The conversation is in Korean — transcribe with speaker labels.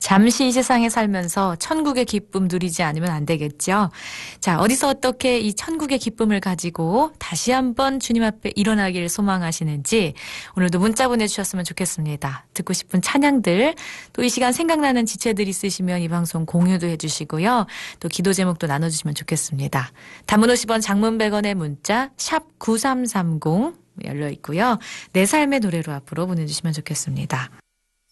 Speaker 1: 잠시 이 세상에 살면서 천국의 기쁨 누리지 않으면 안 되겠죠. 자, 어디서 어떻게 이 천국의 기쁨을 가지고 다시 한번 주님 앞에 일어나길 소망하시는지 오늘도 문자 보내주셨으면 좋겠습니다. 듣고 싶은 찬양들, 또 이 시간 생각나는 지체들 있으시면 이 방송 공유도 해주시고요. 또 기도 제목도 나눠주시면 좋겠습니다. 단문 50원, 장문 100원의 문자 샵 9330 열려 있고요. 내 삶의 노래로 앞으로 보내주시면 좋겠습니다.